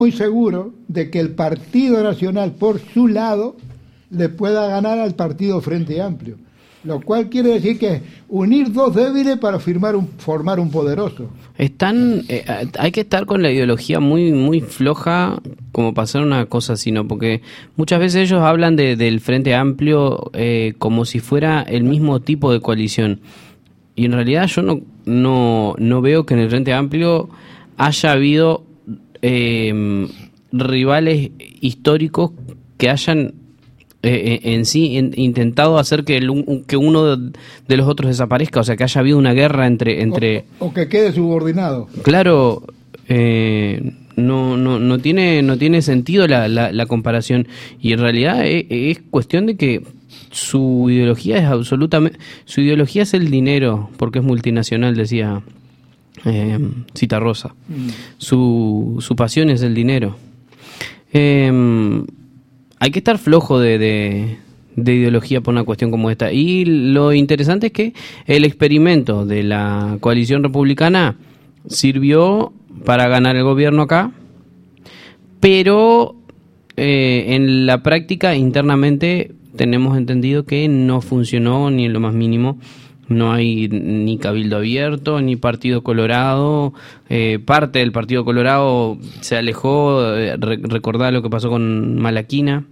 muy seguro de que el Partido Nacional, por su lado, le pueda ganar al Partido Frente Amplio. Lo cual quiere decir que unir dos débiles para formar un poderoso. Hay que estar con la ideología muy muy floja como para hacer una cosa así, ¿no? Porque muchas veces ellos hablan del Frente Amplio como si fuera el mismo tipo de coalición. Y en realidad yo no veo que en el Frente Amplio haya habido rivales históricos que hayan en sí intentado hacer que uno de los otros desaparezca, o sea, que haya habido una guerra entre o que quede subordinado. Claro, no tiene sentido la comparación, y en realidad es cuestión de que su ideología es el dinero, porque es multinacional, decía Citarrosa. Su pasión es el dinero. Hay que estar flojo de ideología por una cuestión como esta. Y lo interesante es que el experimento de la coalición republicana sirvió para ganar el gobierno acá, pero en la práctica, internamente, tenemos entendido que no funcionó ni en lo más mínimo. No hay ni cabildo abierto, ni partido colorado. Parte del partido colorado se alejó. Recordá lo que pasó con Malaquina.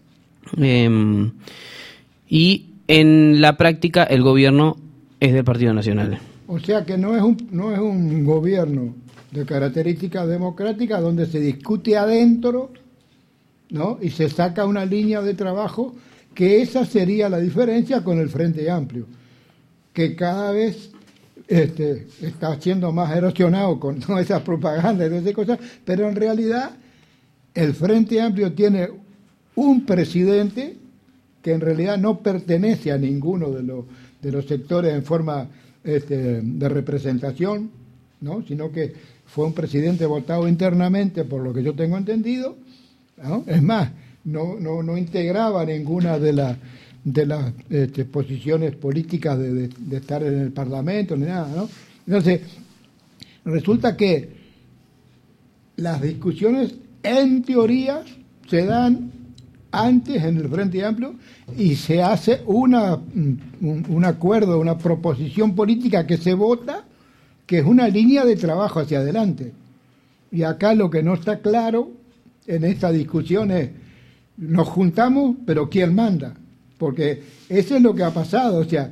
Y en la práctica el gobierno es del Partido Nacional. O sea que no es un gobierno de características democráticas donde se discute adentro, ¿no? Y se saca una línea de trabajo, que esa sería la diferencia con el Frente Amplio, que cada vez está siendo más erosionado con todas esas propagandas y todas esas cosas, pero en realidad el Frente Amplio tiene un presidente que en realidad no pertenece a ninguno de los sectores en forma de representación, ¿no? Sino que fue un presidente votado internamente, por lo que yo tengo entendido, ¿no? Es más, no integraba ninguna de las posiciones políticas de estar en el Parlamento ni nada, ¿no? Entonces, resulta que las discusiones en teoría se dan antes en el Frente Amplio y se hace un acuerdo, una proposición política que se vota, que es una línea de trabajo hacia adelante. Y acá lo que no está claro en esta discusión es, nos juntamos, pero ¿quién manda? Porque eso es lo que ha pasado, o sea,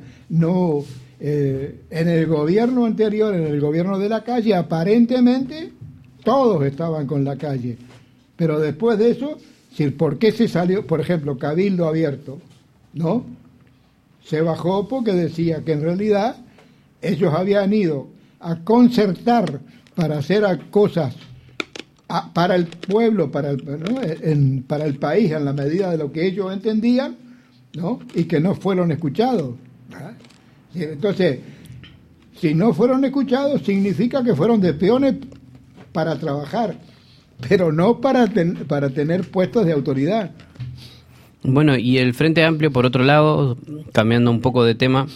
en el gobierno anterior, en el gobierno de la calle, aparentemente todos estaban con la calle, pero después de eso, ¿por qué se salió? Por ejemplo, Cabildo Abierto, ¿no? Se bajó porque decía que en realidad ellos habían ido a concertar para hacer cosas para el pueblo, para el país, en la medida de lo que ellos entendían, ¿no? Y que no fueron escuchados. Entonces, si no fueron escuchados, significa que fueron de peones para trabajar, pero no para tener puestos de autoridad. Bueno, y el Frente Amplio, por otro lado, cambiando un poco de tema,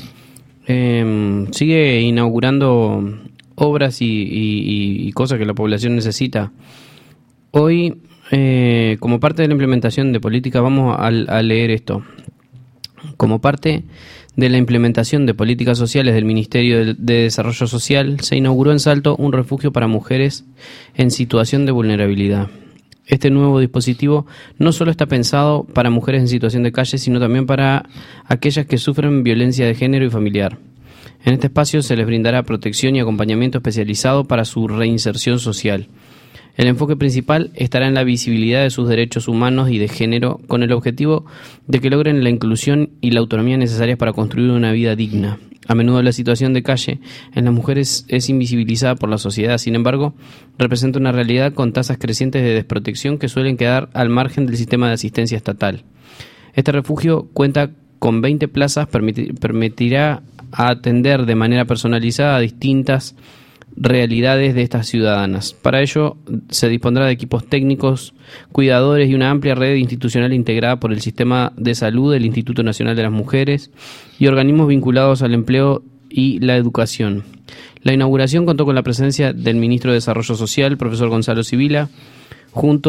sigue inaugurando obras y cosas que la población necesita. Hoy, como parte de la implementación de políticas, vamos a leer esto. Como parte de la implementación de políticas sociales del Ministerio de Desarrollo Social, se inauguró en Salto un refugio para mujeres en situación de vulnerabilidad. Este nuevo dispositivo no solo está pensado para mujeres en situación de calle, sino también para aquellas que sufren violencia de género y familiar. En este espacio se les brindará protección y acompañamiento especializado para su reinserción social. El enfoque principal estará en la visibilidad de sus derechos humanos y de género, con el objetivo de que logren la inclusión y la autonomía necesarias para construir una vida digna. A menudo la situación de calle en las mujeres es invisibilizada por la sociedad, sin embargo, representa una realidad con tasas crecientes de desprotección que suelen quedar al margen del sistema de asistencia estatal. Este refugio cuenta con 20 plazas, permitirá atender de manera personalizada a distintas realidades de estas ciudadanas. Para ello se dispondrá de equipos técnicos, cuidadores y una amplia red institucional integrada por el Sistema de Salud del Instituto Nacional de las Mujeres y organismos vinculados al empleo y la educación. La inauguración contó con la presencia del ministro de Desarrollo Social, profesor Gonzalo Sibila, junto